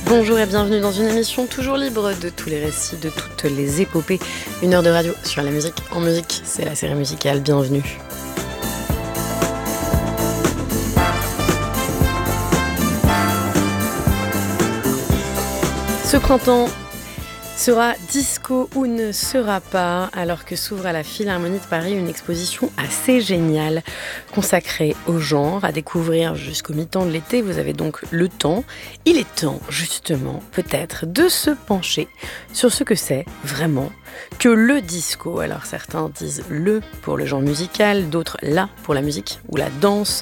Bonjour et bienvenue dans une émission toujours libre de tous les récits, de toutes les épopées. Une heure de radio sur la musique en musique, c'est la série musicale, bienvenue. Ce printemps sera disco ou ne sera pas, alors que s'ouvre à la Philharmonie de Paris une exposition assez géniale consacrée au genre, à découvrir jusqu'au mi-temps de l'été. Vous avez donc le temps. Il est temps, justement, peut-être, de se pencher sur ce que c'est vraiment que le disco. Alors certains disent le pour le genre musical, d'autres la pour la musique ou la danse.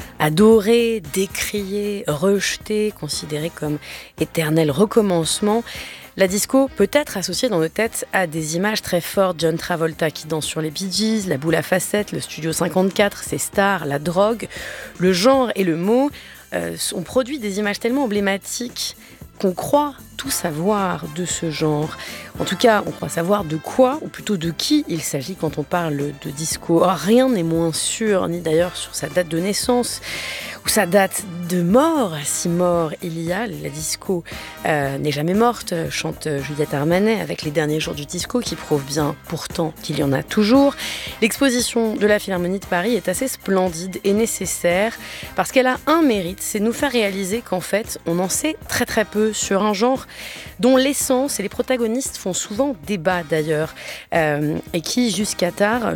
Adoré, décrié, rejeté, considéré comme éternel recommencement. La disco peut être associée dans nos têtes à des images très fortes. John Travolta qui danse sur les Bee Gees, la boule à facettes, le Studio 54, ses stars, la drogue. Le genre et le mot ont produit des images tellement emblématiques qu'on croit tout savoir de ce genre. En tout cas, on croit savoir de quoi, ou plutôt de qui il s'agit quand on parle de disco. Or, rien n'est moins sûr, ni d'ailleurs sur sa date de naissance, ou sa date de mort, si mort il y a. La disco n'est jamais morte, chante Juliette Armanet avec Les derniers jours du disco, qui prouve bien pourtant qu'il y en a toujours. L'exposition de la Philharmonie de Paris est assez splendide et nécessaire, parce qu'elle a un mérite, c'est de nous faire réaliser qu'en fait, on en sait très très peu sur un genre dont l'essence et les protagonistes font souvent débat d'ailleurs, et qui jusqu'à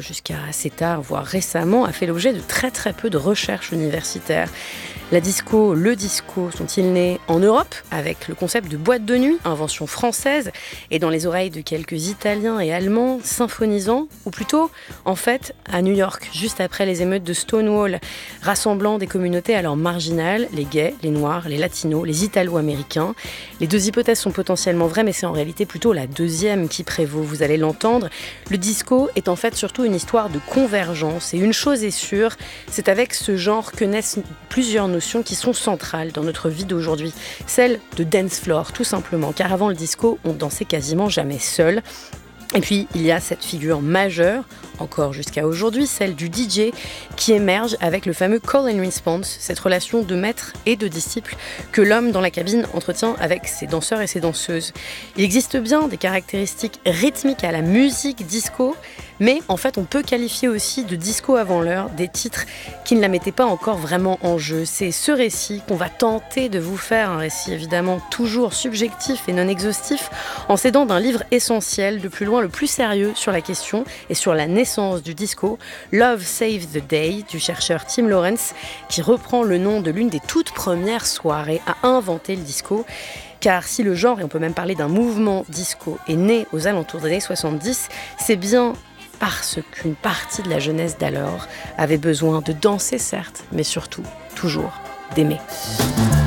assez tard, voire récemment, a fait l'objet de très très peu de recherches universitaires. La disco, le disco, sont-ils nés en Europe avec le concept de boîte de nuit, invention française, et dans les oreilles de quelques Italiens et Allemands symphonisants, ou plutôt, en fait, à New York, juste après les émeutes de Stonewall, rassemblant des communautés alors marginales, les gays, les noirs, les latinos, les italo-américains. Les deux hypothèses sont potentiellement vraies, mais c'est en réalité plutôt la deuxième qui prévaut, vous allez l'entendre. Le disco est en fait surtout une histoire de convergence, et une chose est sûre, c'est avec ce genre que naissent plusieurs notions qui sont centrales dans notre vie d'aujourd'hui. Celle de dance floor, tout simplement, car avant le disco, on dansait quasiment jamais seul. Et puis, il y a cette figure majeure, encore jusqu'à aujourd'hui, celle du DJ, qui émerge avec le fameux call and response, cette relation de maître et de disciple que l'homme dans la cabine entretient avec ses danseurs et ses danseuses. Il existe bien des caractéristiques rythmiques à la musique disco, mais en fait, on peut qualifier aussi de disco avant l'heure des titres qui ne la mettaient pas encore vraiment en jeu. C'est ce récit qu'on va tenter de vous faire, un récit évidemment toujours subjectif et non exhaustif, en s'aidant d'un livre essentiel, de plus loin le plus sérieux sur la question et sur la naissance du disco, Love Save the Day, du chercheur Tim Lawrence, qui reprend le nom de l'une des toutes premières soirées à inventer le disco. Car si le genre, et on peut même parler d'un mouvement disco, est né aux alentours des années 70, c'est bien parce qu'une partie de la jeunesse d'alors avait besoin de danser certes, mais surtout, toujours, d'aimer.